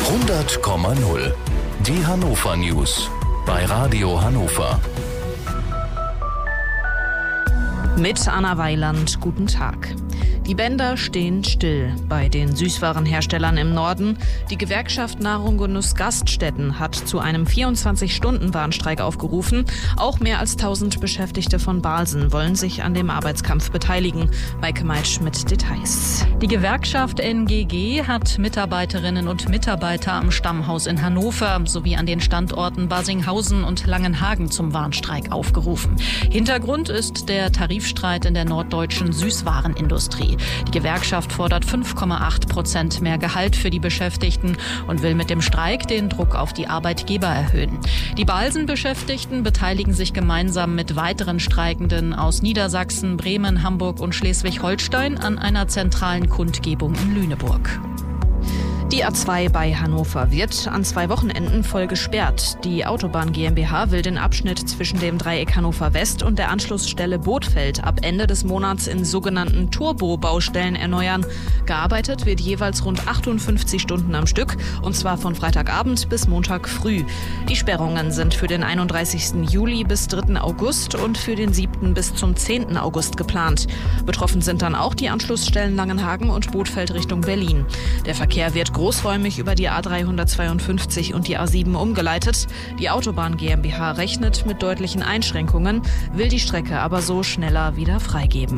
100,0. Die Hannover News bei Radio Hannover. Mit Anna Weiland, guten Tag. Die Bänder stehen still bei den Süßwarenherstellern im Norden. Die Gewerkschaft Nahrung, Genuss, Gaststätten hat zu einem 24-Stunden-Warnstreik aufgerufen. Auch mehr als 1000 Beschäftigte von Balsen wollen sich an dem Arbeitskampf beteiligen. Maike Meitsch mit Details. Die Gewerkschaft NGG hat Mitarbeiterinnen und Mitarbeiter am Stammhaus in Hannover sowie an den Standorten Barsinghausen und Langenhagen zum Warnstreik aufgerufen. Hintergrund ist der Tarifstreit in der norddeutschen Süßwarenindustrie. Die Gewerkschaft fordert 5,8% mehr Gehalt für die Beschäftigten und will mit dem Streik den Druck auf die Arbeitgeber erhöhen. Die Balsen-Beschäftigten beteiligen sich gemeinsam mit weiteren Streikenden aus Niedersachsen, Bremen, Hamburg und Schleswig-Holstein an einer zentralen Kundgebung in Lüneburg. Die A2 bei Hannover wird an 2 Wochenenden voll gesperrt. Die Autobahn GmbH will den Abschnitt zwischen dem Dreieck Hannover West und der Anschlussstelle Bothfeld ab Ende des Monats in sogenannten Turbo-Baustellen erneuern. Gearbeitet wird jeweils rund 58 Stunden am Stück, und zwar von Freitagabend bis Montag früh. Die Sperrungen sind für den 31. Juli bis 3. August und für den 7. bis zum 10. August geplant. Betroffen sind dann auch die Anschlussstellen Langenhagen und Bothfeld Richtung Berlin. Der Verkehr wird großräumig über die A352 und die A7 umgeleitet. Die Autobahn GmbH rechnet mit deutlichen Einschränkungen, will die Strecke aber so schneller wieder freigeben.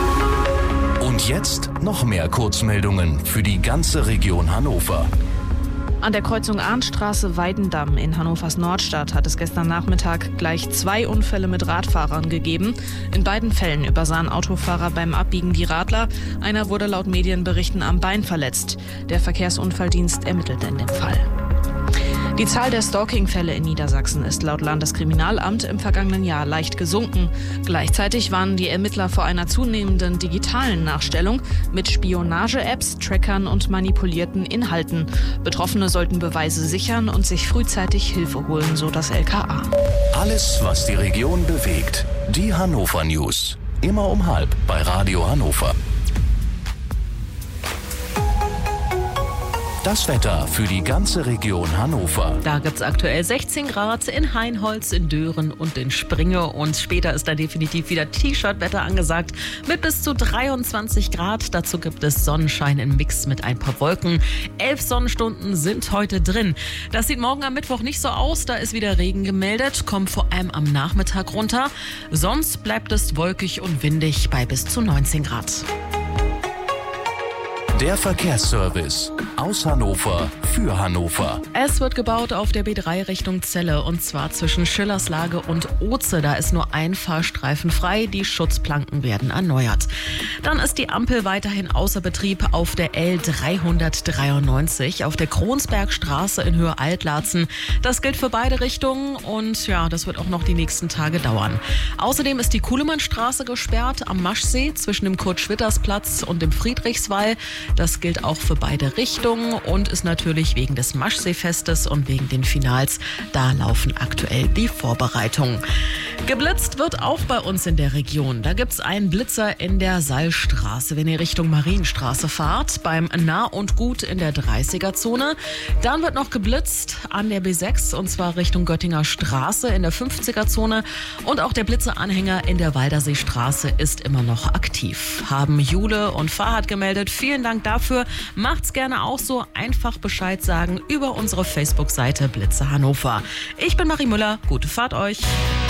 Und jetzt noch mehr Kurzmeldungen für die ganze Region Hannover. An der Kreuzung Arndtstraße-Weidendamm in Hannovers Nordstadt hat es gestern Nachmittag gleich 2 Unfälle mit Radfahrern gegeben. In beiden Fällen übersahen Autofahrer beim Abbiegen die Radler. Einer wurde laut Medienberichten am Bein verletzt. Der Verkehrsunfalldienst ermittelt in dem Fall. Die Zahl der Stalking-Fälle in Niedersachsen ist laut Landeskriminalamt im vergangenen Jahr leicht gesunken. Gleichzeitig warnen die Ermittler vor einer zunehmenden digitalen Nachstellung mit Spionage-Apps, Trackern und manipulierten Inhalten. Betroffene sollten Beweise sichern und sich frühzeitig Hilfe holen, so das LKA. Alles, was die Region bewegt. Die Hannover News. Immer um 12:30 bei Radio Hannover. Das Wetter für die ganze Region Hannover. Da gibt es aktuell 16 Grad in Hainholz, in Dören und in Springe. Und später ist da definitiv wieder T-Shirt-Wetter angesagt mit bis zu 23 Grad. Dazu gibt es Sonnenschein im Mix mit ein paar Wolken. 11 Sonnenstunden sind heute drin. Das sieht morgen am Mittwoch nicht so aus. Da ist wieder Regen gemeldet, kommt vor allem am Nachmittag runter. Sonst bleibt es wolkig und windig bei bis zu 19 Grad. Der Verkehrsservice aus Hannover für Hannover. Es wird gebaut auf der B3 Richtung Celle, und zwar zwischen Schillerslage und Oze. Da ist nur ein Fahrstreifen frei. Die Schutzplanken werden erneuert. Dann ist die Ampel weiterhin außer Betrieb auf der L393 auf der Kronsbergstraße in Höhe Altlarzen. Das gilt für beide Richtungen und ja, das wird auch noch die nächsten Tage dauern. Außerdem ist die Kuhlemannstraße gesperrt am Maschsee zwischen dem Kurt-Schwitters-Platz und dem Friedrichswall. Das gilt auch für beide Richtungen und ist natürlich wegen des Maschseefestes und wegen den Finals. Da laufen aktuell die Vorbereitungen. Geblitzt wird auch bei uns in der Region. Da gibt es einen Blitzer in der Sallstraße, wenn ihr Richtung Marienstraße fahrt, beim Nah und Gut in der 30er-Zone. Dann wird noch geblitzt an der B6 und zwar Richtung Göttinger Straße in der 50er-Zone. Und auch der Blitzeranhänger in der Walderseestraße ist immer noch aktiv. Haben Jule und Farhad gemeldet. Vielen Dank dafür. Macht's gerne auch so. Einfach Bescheid sagen über unsere Facebook-Seite Blitze Hannover. Ich bin Marie Müller. Gute Fahrt euch.